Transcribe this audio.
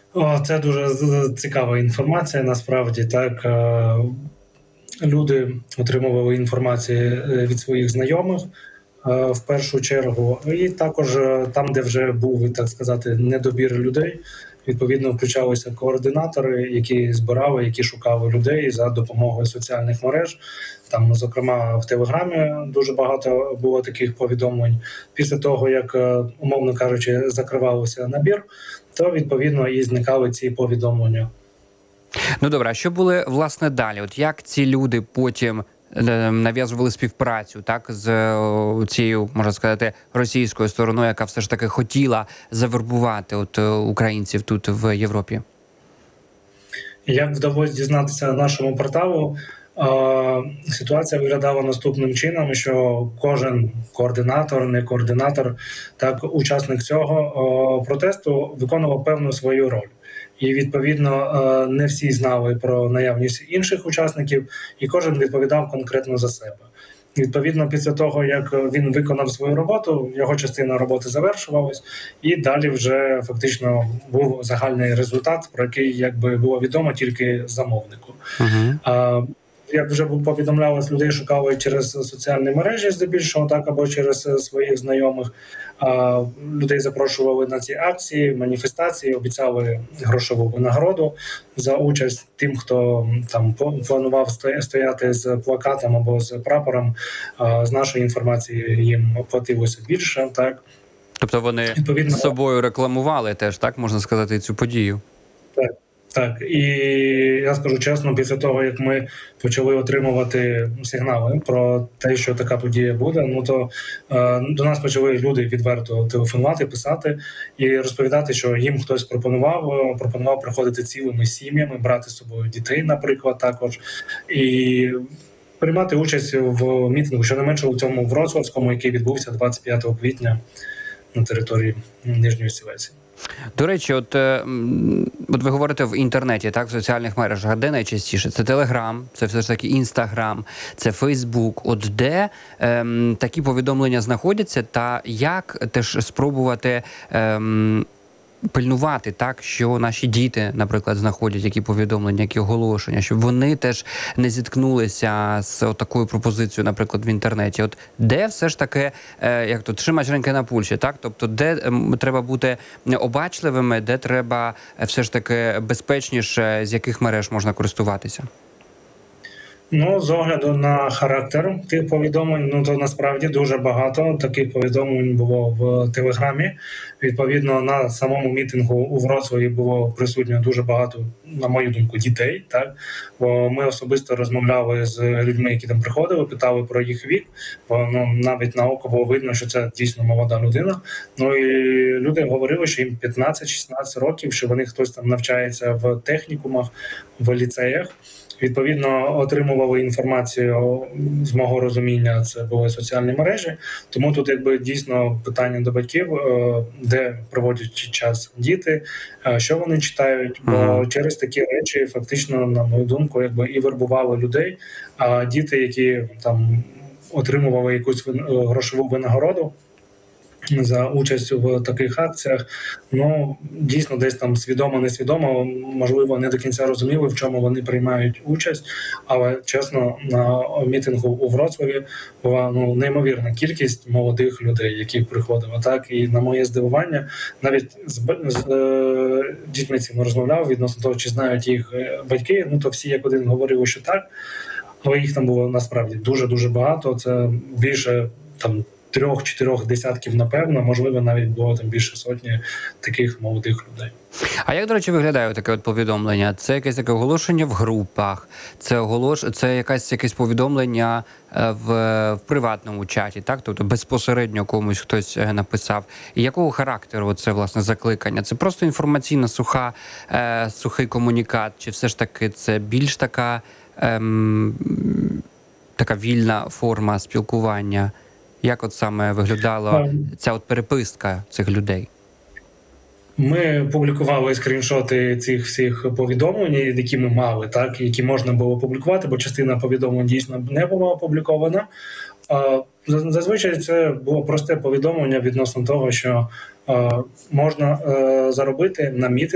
Це дуже цікава інформація. Насправді так люди отримували інформацію від своїх знайомих в першу чергу, і також там, де вже був, так сказати, недобір людей. Відповідно, включалися координатори, які збирали, які шукали людей за допомогою соціальних мереж. Там, зокрема, в Телеграмі дуже багато було таких повідомлень. Після того, як, умовно кажучи, закривався набір, то відповідно і зникали ці повідомлення. Ну добре, а що були власне далі? От як ці люди потім нав'язували співпрацю, так, з цією, можна сказати, російською стороною, яка все ж таки хотіла завербувати українців тут в Європі? Як вдалося дізнатися нашому порталу, ситуація виглядала наступним чином, що кожен координатор, не координатор, так, учасник цього протесту виконував певну свою роль. І, відповідно, не всі знали про наявність інших учасників, і кожен відповідав конкретно за себе. Відповідно, після того, як він виконав свою роботу, його частина роботи завершувалась, і далі вже фактично був загальний результат, про який якби було відомо тільки замовнику. Як вже повідомлялось, людей шукали через соціальні мережі, здебільшого, так, або через своїх знайомих. Людей запрошували на ці акції, маніфестації, обіцяли грошову винагороду за участь тим, хто там планував стояти з плакатом або з прапором. З нашої інформації їм платилося більше. Так. Тобто вони відповідно з собою рекламували теж, так, можна сказати, цю подію? Так. Так, і я скажу чесно, після того, як ми почали отримувати сигнали про те, що така подія буде, ну то до нас почали люди відверто телефонувати, писати і розповідати, що їм хтось пропонував приходити цілими сім'ями, брати з собою дітей, наприклад, також, і приймати участь в мітингу, щонайменше у цьому Вроцлавському, який відбувся 25 квітня на території Нижньої Сілезії. До речі, от ви говорите в інтернеті, так, в соціальних мережах, де найчастіше? Це Телеграм, це все ж таки Інстаграм, це Фейсбук. От де такі повідомлення знаходяться, та як теж спробувати пильнувати так, що наші діти, наприклад, знаходять які повідомлення, які оголошення, щоб вони теж не зіткнулися з такою пропозицією, наприклад, в інтернеті. От де все ж таки, як то, тримач ринки на пульсі, так? Тобто, де треба бути обачливими, де треба все ж таки безпечніше, з яких мереж можна користуватися? Ну, з огляду на характер тих повідомлень, ну, то насправді дуже багато таких повідомлень було в Телеграмі. Відповідно, на самому мітингу у Вроцлаві було присутньо дуже багато, на мою думку, дітей. Так? Бо ми особисто розмовляли з людьми, які там приходили, питали про їх вік, бо ну, навіть на око було видно, що це дійсно молода людина. Ну і люди говорили, що їм 15-16 років, що вони хтось там навчається в технікумах, в ліцеях. Відповідно, отримували інформацію, з мого розуміння, це були соціальні мережі. Тому тут якби дійсно питання до батьків, де проводять час діти, що вони читають. Бо через такі речі фактично, на мою думку, якби і вербували людей. А діти, які там отримували якусь грошову винагороду за участь в таких акціях, ну, дійсно, десь там свідомо-несвідомо, можливо, не до кінця розуміли, в чому вони приймають участь, але, чесно, на мітингу у Вроцлаві була ну, неймовірна кількість молодих людей, які приходили, так, і на моє здивування, навіть з дітьми цим розмовляв відносно того, чи знають їх батьки, ну, то всі як один говорили, що так, але їх там було насправді дуже-дуже багато, це більше там 3-4 десятків, напевно, можливо, навіть було там більше сотні таких молодих людей. А як, до речі, виглядає таке от повідомлення? Це якесь таке оголошення в групах, це якесь повідомлення в приватному чаті, так? Тобто безпосередньо комусь хтось написав. І якого характеру це, власне, закликання? Це просто інформаційна сухий комунікат? Чи все ж таки це більш така вільна форма спілкування? Як от саме виглядала ця от переписка цих людей? Ми публікували скріншоти цих всіх повідомлень, які ми мали, так, які можна було публікувати, бо частина повідомлень дійсно не була опублікована. Зазвичай це було просте повідомлення відносно того, що можна заробити на мітингу.